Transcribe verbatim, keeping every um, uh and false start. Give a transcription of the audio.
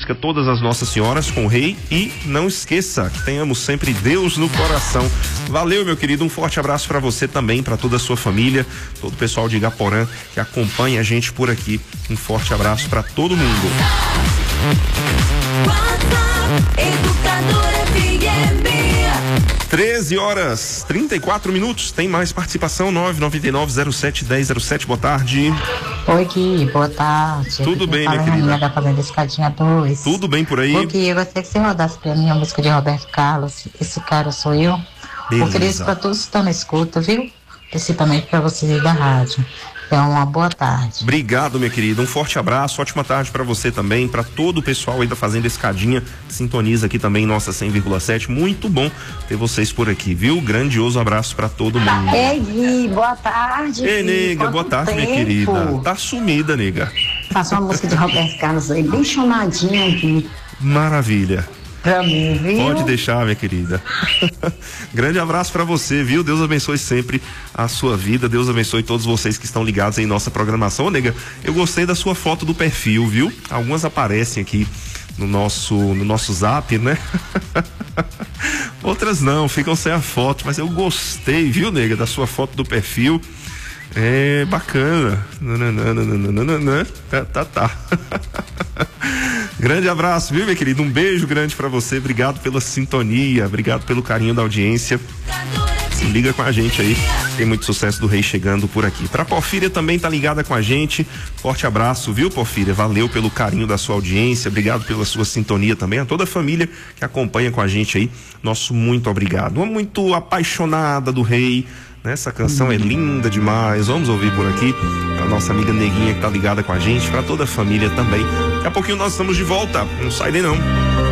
belisca todas as Nossas Senhoras com o Rei e não esqueça que tenhamos sempre Deus no coração. Valeu, meu querido, um forte abraço para você também, para toda a sua família, todo o pessoal de Igaporã que acompanha a gente por aqui. Um forte abraço para todo mundo. treze horas trinta e quatro minutos. Tem mais participação. nove nove nove zero sete um zero zero sete. Boa tarde. Oi, Gui, boa tarde. Tudo bem, minha querida? Da Fazenda Escadinha dois. Tudo bem por aí? Oi, Gui, eu gostaria que você rodasse pra mim a música de Roberto Carlos. Esse cara sou eu. Beleza. Ofereço pra todos que estão na escuta, viu? Principalmente pra vocês da rádio. Então, uma boa tarde. Obrigado, minha querida. Um forte abraço, ótima tarde para você também, para todo o pessoal aí da Fazenda Escadinha, que sintoniza aqui também nossa cem vírgula sete. Muito bom ter vocês por aqui, viu? Grandioso abraço para todo mundo. Ei, Gui, boa tarde. Ei, nega, boa tarde, tempo? minha querida. Tá sumida, nega. Faça uma música de Roberto Carlos aí, bem chamadinha aqui. Maravilha. Pra mim, viu? Pode deixar, minha querida. Grande abraço pra você, viu? Deus abençoe sempre a sua vida. Deus abençoe todos vocês que estão ligados em nossa programação. Ô, nega, eu gostei da sua foto do perfil, viu? Algumas aparecem aqui no nosso, no nosso zap, né? Outras não, ficam sem a foto, mas eu gostei, viu, nega, da sua foto do perfil. É bacana. Nananana, tá, tá, tá. Grande abraço, viu, minha querida? Um beijo grande pra você. Obrigado pela sintonia, obrigado pelo carinho da audiência. Se liga com a gente aí. Tem muito sucesso do Rei chegando por aqui. Pra Porfíria também tá ligada com a gente. Forte abraço, viu, Porfíria? Valeu pelo carinho da sua audiência. Obrigado pela sua sintonia também. A toda a família que acompanha com a gente aí. Nosso muito obrigado. Uma muito apaixonada do Rei. Essa canção é linda demais. Vamos ouvir por aqui a nossa amiga Neguinha que tá ligada com a gente, para toda a família também. Daqui a pouquinho nós estamos de volta. Não sai daí não.